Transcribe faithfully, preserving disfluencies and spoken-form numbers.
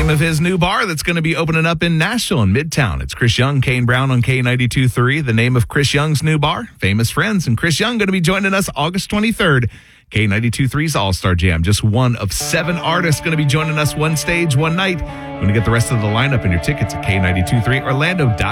name of his new bar that's going to be opening up in Nashville in Midtown. It's Chris Young, Kane Brown on K ninety-two point three. The name of Chris Young's new bar, Famous Friends. And Chris Young going to be joining us August twenty-third. K ninety-two point three's All-Star Jam. Just one of seven artists going to be joining us one stage, one night. You're going to get the rest of the lineup and your tickets at K ninety-two point three Orlando dot com.